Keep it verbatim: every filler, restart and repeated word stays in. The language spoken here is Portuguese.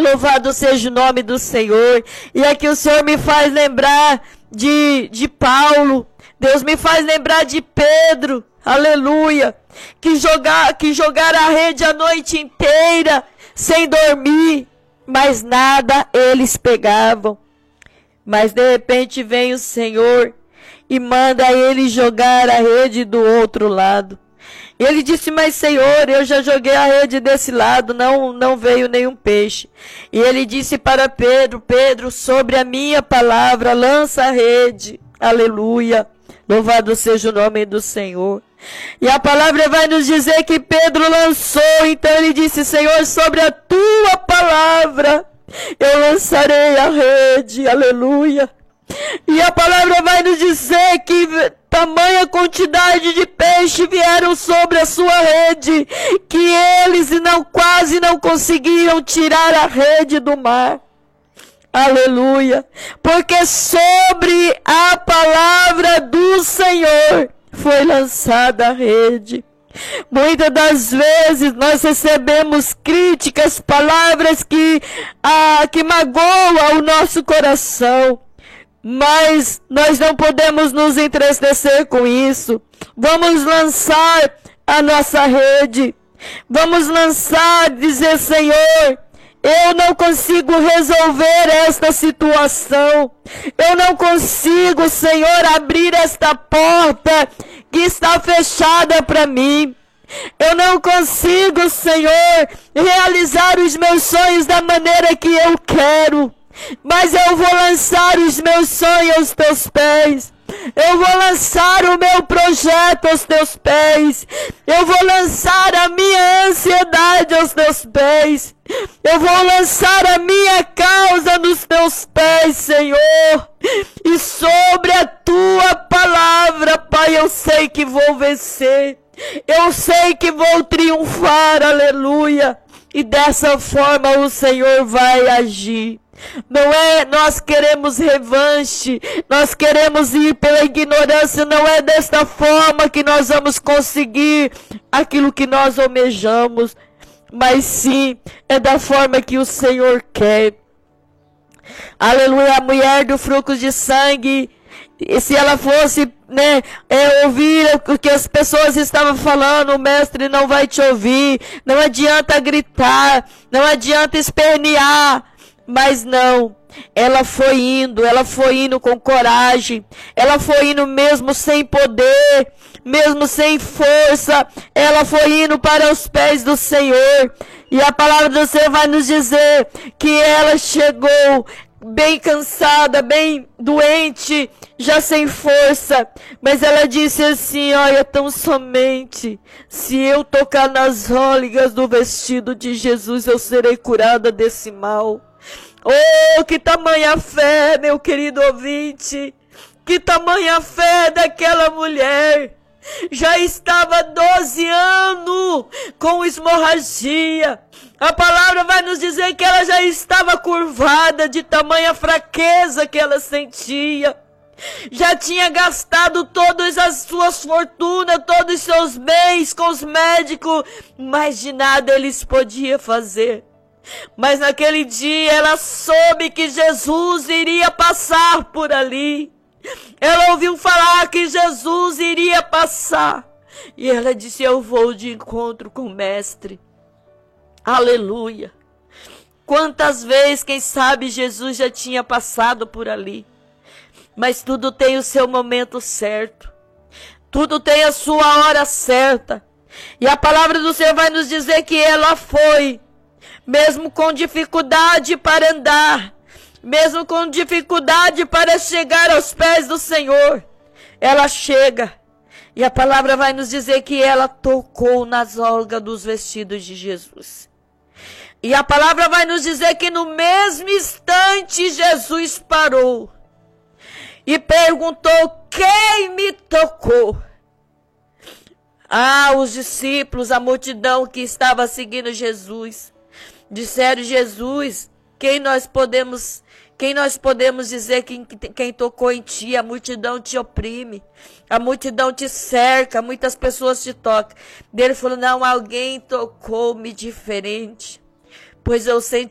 Louvado seja o nome do Senhor. E aqui o Senhor me faz lembrar de, de Paulo. Deus me faz lembrar de Pedro. Aleluia. Que jogar, que jogaram a rede a noite inteira sem dormir. Mas nada eles pegavam. Mas de repente vem o Senhor e manda eles jogar a rede do outro lado. Ele disse, mas Senhor, eu já joguei a rede desse lado, não, não veio nenhum peixe. E ele disse para Pedro, Pedro, sobre a minha palavra, lança a rede. Aleluia. Louvado seja o nome do Senhor. E a palavra vai nos dizer que Pedro lançou, então ele disse, Senhor, sobre a tua palavra, eu lançarei a rede. Aleluia. E a palavra vai nos dizer que tamanha quantidade de peixe vieram sobre a sua rede, que eles não, quase não conseguiram tirar a rede do mar. Aleluia. Porque sobre a palavra do Senhor foi lançada a rede. Muitas das vezes nós recebemos críticas, palavras que, ah, que magoam o nosso coração. Mas nós não podemos nos entristecer com isso. Vamos lançar a nossa rede. Vamos lançar, dizer, Senhor, eu não consigo resolver esta situação. Eu não consigo, Senhor, abrir esta porta que está fechada para mim. Eu não consigo, Senhor, realizar os meus sonhos da maneira que eu quero. Mas eu vou lançar os meus sonhos aos teus pés. Eu vou lançar o meu projeto aos teus pés. Eu vou lançar a minha ansiedade aos teus pés. Eu vou lançar a minha causa nos teus pés, Senhor. E sobre a tua palavra, Pai, eu sei que vou vencer. Eu sei que vou triunfar, aleluia. E dessa forma o Senhor vai agir. Não é, nós queremos revanche, nós queremos ir pela ignorância, não é desta forma que nós vamos conseguir aquilo que nós almejamos, mas sim, é da forma que o Senhor quer. Aleluia, a mulher do fruto de sangue, e se ela fosse, né, é, ouvir o que as pessoas estavam falando, o mestre não vai te ouvir, não adianta gritar, não adianta espernear. Mas não, ela foi indo, ela foi indo com coragem, ela foi indo mesmo sem poder, mesmo sem força, ela foi indo para os pés do Senhor. E a palavra do Senhor vai nos dizer que ela chegou bem cansada, bem doente, já sem força, mas ela disse assim, olha, tão somente se eu tocar nas róligas do vestido de Jesus, eu serei curada desse mal. Oh, que tamanha fé, meu querido ouvinte, que tamanha fé daquela mulher. Já estava doze anos com hemorragia. A palavra vai nos dizer que ela já estava curvada de tamanha fraqueza que ela sentia. Já tinha gastado todas as suas fortunas, todos os seus bens com os médicos, mas de nada eles podiam fazer. Mas naquele dia ela soube que Jesus iria passar por ali. Ela ouviu falar que Jesus iria passar. E ela disse, eu vou de encontro com o mestre. Aleluia. Quantas vezes, quem sabe, Jesus já tinha passado por ali. Mas tudo tem o seu momento certo. Tudo tem a sua hora certa. E a palavra do Senhor vai nos dizer que ela foi. Mesmo com dificuldade para andar, mesmo com dificuldade para chegar aos pés do Senhor, ela chega. E a palavra vai nos dizer que ela tocou nas orlas dos vestidos de Jesus. E a palavra vai nos dizer que no mesmo instante Jesus parou e perguntou, quem me tocou? Ah, os discípulos, a multidão que estava seguindo Jesus, disseram, Jesus, quem nós podemos, quem nós podemos dizer quem, quem tocou em ti? A multidão te oprime, a multidão te cerca, muitas pessoas te tocam. Ele falou, não, alguém tocou-me diferente, pois eu senti